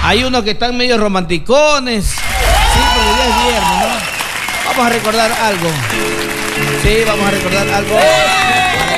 Hay unos que están medio romanticones. Sí, porque ya es viernes, ¿no? Vamos a recordar algo. Sí, vamos a recordar algo.